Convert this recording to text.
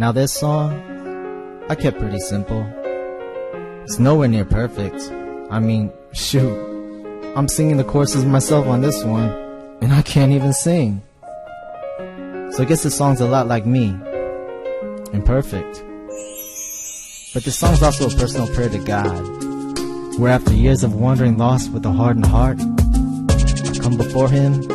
Now this song, I kept pretty simple. It's nowhere near perfect. I mean, shoot, I'm singing the choruses myself on this one, and I can't even sing. So I guess this song's a lot like me, imperfect. But this song's also a personal prayer to God, where after years of wandering lost with a hardened heart, I come before Him